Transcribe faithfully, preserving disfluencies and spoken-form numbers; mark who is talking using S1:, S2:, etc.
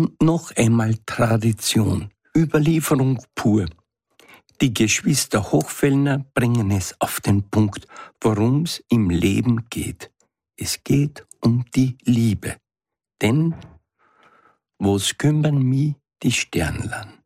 S1: Und noch einmal Tradition, Überlieferung pur. Die Geschwister Hochfellner bringen es auf den Punkt, worum es im Leben geht. Es geht um die Liebe. Denn was kümmern mich die Sternlein?